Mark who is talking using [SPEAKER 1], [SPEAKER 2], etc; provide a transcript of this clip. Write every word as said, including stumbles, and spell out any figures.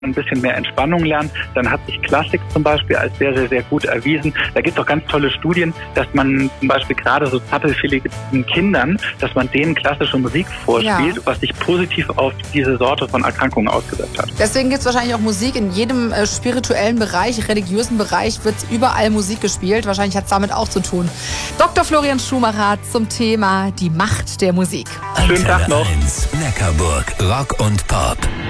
[SPEAKER 1] ein bisschen mehr Entspannung lernen, dann hat sich Klassik zum Beispiel als sehr, sehr, sehr gut erwiesen. Da gibt es auch ganz tolle Studien, dass man zum Beispiel gerade so zappelfälligen Kindern, dass man denen klassische Musik vorspielt, ja. was sich positiv auf diese Sorte von Erkrankungen ausgewirkt hat.
[SPEAKER 2] Deswegen gibt es wahrscheinlich auch Musik in jedem äh, spirituellen Bereich, religiösen Bereich wird überall Musik gespielt. Wahrscheinlich hat es damit auch zu tun. Doktor Florian Schumacher zum Thema die Macht der Musik.
[SPEAKER 1] Schönen Tag noch.
[SPEAKER 3] Neckarburg, Rock und Pop.